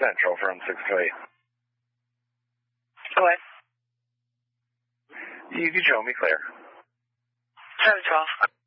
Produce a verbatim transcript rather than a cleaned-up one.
Central from six to eight. Go ahead. You can show me clear. seven twelve.